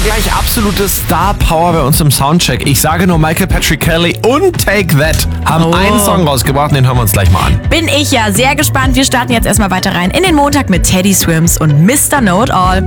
gleich absolute Star-Power bei uns im Soundcheck. Ich sage nur, Michael Patrick Kelly und Take That haben einen Song rausgebracht, den hören wir uns gleich mal an. Bin ich ja sehr gespannt. Wir starten jetzt erstmal weiter rein in den Montag mit Teddy Swims und Mr. Know It All.